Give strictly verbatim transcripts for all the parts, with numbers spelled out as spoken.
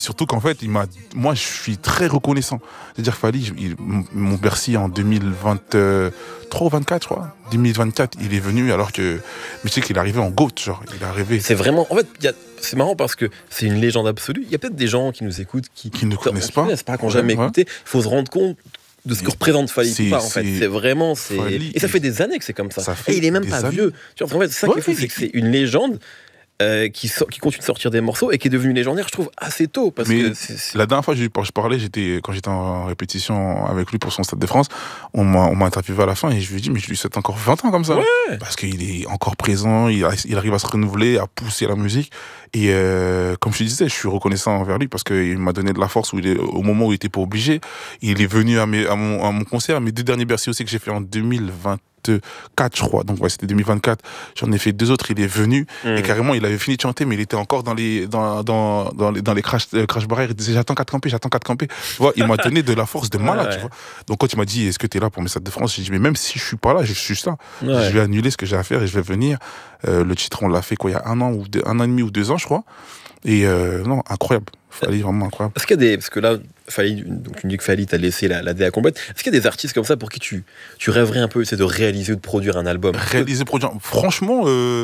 Surtout qu'en fait, il m'a, moi, je suis très reconnaissant. C'est-à-dire qu'il fallait, il, mon Bercy en deux mille vingt-trois ou vingt-quatre, je crois. deux mille vingt-quatre, il est venu alors que, mais tu sais qu'il est arrivé en GOAT, genre, il est arrivé. C'est vraiment, en fait, y a, c'est marrant parce que c'est une légende absolue. Il y a peut-être des gens qui nous écoutent qui, qui ne connaissent pas, qui connaissent pas, qui n'ont jamais ouais. écouté. Il faut se rendre compte de ce que représente Fally Ipupa, en fait. C'est vraiment, c'est, Fally, et ça fait des années que c'est comme ça. ça et il est même pas années. vieux. Tu vois, en fait, c'est ça ouais, qui est fou, c'est que c'est une légende. Euh, qui, sort, qui continue de sortir des morceaux et qui est devenu légendaire, je trouve, assez tôt. Parce mais que c'est, c'est... la dernière fois que je parlais, j'étais, quand j'étais en répétition avec lui pour son Stade de France, on m'a, on m'a interviewé à la fin et je lui ai dit, mais je lui souhaite encore vingt ans comme ça. Ouais. Parce qu'il est encore présent, il, a, il arrive à se renouveler, à pousser la musique. Et euh, comme je te disais, je suis reconnaissant envers lui parce qu'il m'a donné de la force où il est, au moment où il était pas obligé. Il est venu à, mes, à, mon, à mon concert, mes deux derniers Bercy aussi que j'ai fait en deux mille vingt-quatre, je crois. Donc ouais, c'était deux mille vingt-quatre. J'en ai fait deux autres. Il est venu mmh. et carrément, il avait fini de chanter, mais il était encore dans les dans dans dans les, dans les crash euh, crash barrières. Il disait j'attends quatre campés, j'attends quatre campés. Tu vois, il m'a donné de la force de malade. Ouais, ouais. Tu vois. Donc quand il m'a dit est-ce que t'es là pour mes Stades de France, j'ai dit mais même si je suis pas là, je suis juste là. Ouais. Je vais annuler ce que j'ai à faire et je vais venir. Euh, le titre, on l'a fait quoi il y a un an ou deux, un an et demi ou deux ans, je crois. Et euh, non, incroyable. Fally, vraiment incroyable. Est-ce qu'il y a des, parce que là, Fally, donc tu me dis que Fally t'a laissé la, la D A complète. Est-ce qu'il y a des artistes comme ça pour qui tu, tu rêverais un peu, c'est de réaliser ou de produire un album? Réaliser, produire. Franchement, euh,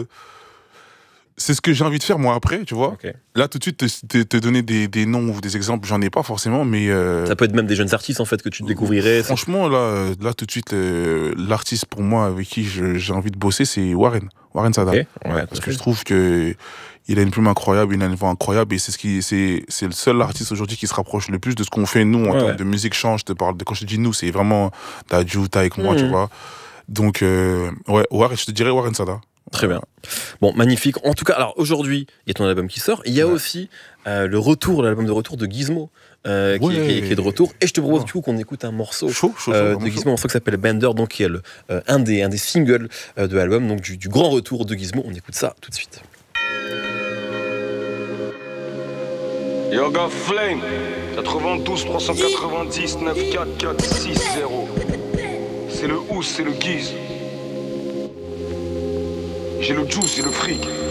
c'est ce que j'ai envie de faire moi après, tu vois. Okay. Là, tout de suite, te, te, te donner des, des noms ou des exemples, j'en ai pas forcément, mais euh, ça peut être même des jeunes artistes en fait que tu découvrirais. Franchement, là, là, tout de suite, euh, l'artiste pour moi avec qui je, j'ai envie de bosser, c'est Warren, Warren Sada. Okay. Ouais, ouais, parce okay. que je trouve que il a une plume incroyable, il a une voix incroyable et c'est ce qui, c'est, c'est le seul artiste aujourd'hui qui se rapproche le plus de ce qu'on fait nous en ouais. termes de musique change. Je te parle de quand je te dis nous, c'est vraiment t'as Ju, t'as avec moi, mmh. tu vois. Donc euh, ouais, Warren, je te dirais Warren Sada. Très bien. Bon, magnifique. En tout cas, alors aujourd'hui, il y a ton album qui sort. Il y a ouais. aussi euh, le retour, l'album de retour de Gizmo. Euh, qui, ouais. qui, est, qui est de retour. Et je te propose ouais. du coup qu'on écoute un morceau chaud, chaud, euh, chaud, de Gizmo, un morceau qui s'appelle Bender, donc qui est le, euh, un, des, un des singles euh, de l'album, donc du, du grand retour de Gizmo. On écoute ça tout de suite. Yoga Flame, quatre-vingt-douze trois cent quatre-vingt-dix neuf quatre quatre six zéro. C'est le Ous, c'est le Giz. J'ai le juice et le fric.